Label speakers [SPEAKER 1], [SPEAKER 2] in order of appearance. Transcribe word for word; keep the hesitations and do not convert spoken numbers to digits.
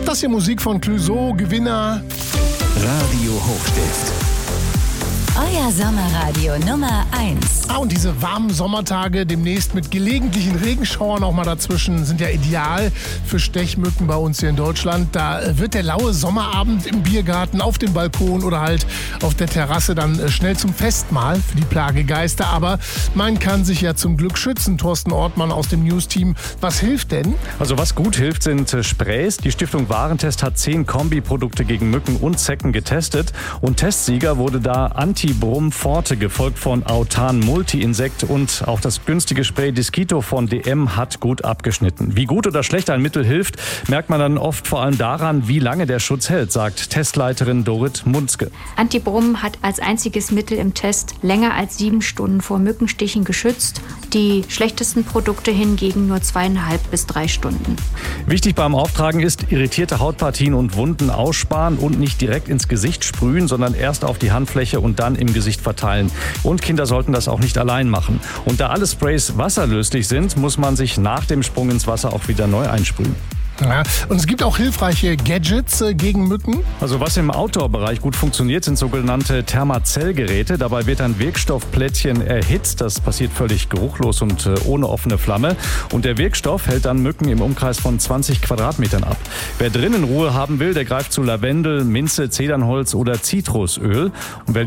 [SPEAKER 1] Das hier Musik von Clouseau, Gewinner.
[SPEAKER 2] Radio Hochstift.
[SPEAKER 3] Euer Sommerradio Nummer eins.
[SPEAKER 1] Ah, und diese warmen Sommertage demnächst mit gelegentlichen Regenschauern auch mal dazwischen sind ja ideal für Stechmücken bei uns hier in Deutschland. Da wird der laue Sommerabend im Biergarten, auf dem Balkon oder halt auf der Terrasse dann schnell zum Festmahl für die Plagegeister. Aber man kann sich ja zum Glück schützen. Thorsten Ortmann aus dem News-Team. Was hilft denn?
[SPEAKER 4] Also was gut hilft, sind Sprays. Die Stiftung Warentest hat zehn Kombiprodukte gegen Mücken und Zecken getestet. Und Testsieger wurde da Antibrum Forte, gefolgt von Autan Multi-Insekt, und auch das günstige Spray Disquito von D M hat gut abgeschnitten. Wie gut oder schlecht ein Mittel hilft, merkt man dann oft vor allem daran, wie lange der Schutz hält, sagt Testleiterin Dorit Munzke.
[SPEAKER 5] Antibrum hat als einziges Mittel im Test länger als sieben Stunden vor Mückenstichen geschützt. Die schlechtesten Produkte hingegen nur zweieinhalb bis drei Stunden.
[SPEAKER 4] Wichtig beim Auftragen ist, irritierte Hautpartien und Wunden aussparen und nicht direkt ins Gesicht sprühen, sondern erst auf die Handfläche und dann im Gesicht verteilen. Und Kinder sollten das auch nicht allein machen. Und da alle Sprays wasserlöslich sind, muss man sich nach dem Sprung ins Wasser auch wieder neu einsprühen.
[SPEAKER 1] Ja, und es gibt auch hilfreiche Gadgets äh, gegen Mücken.
[SPEAKER 4] Also was im Outdoor-Bereich gut funktioniert, sind sogenannte Thermazellgeräte. Dabei wird ein Wirkstoffplättchen erhitzt. Das passiert völlig geruchlos und äh, ohne offene Flamme. Und der Wirkstoff hält dann Mücken im Umkreis von zwanzig Quadratmetern ab. Wer drinnen Ruhe haben will, der greift zu Lavendel, Minze, Zedernholz oder Zitrusöl. Und wer